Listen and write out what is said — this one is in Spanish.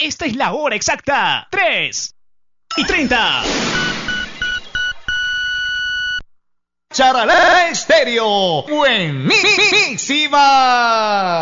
esta es la hora exacta. 3:30. Charalá Estéreo, buenísima.